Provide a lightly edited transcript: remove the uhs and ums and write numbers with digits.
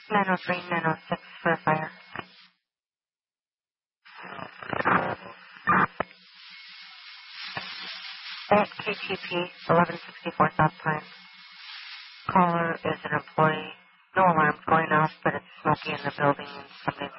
903, 906 for a fire. At KTP, 1164 South Pine. Caller is an employee. No alarms going off, but it's smoky in the building and somebody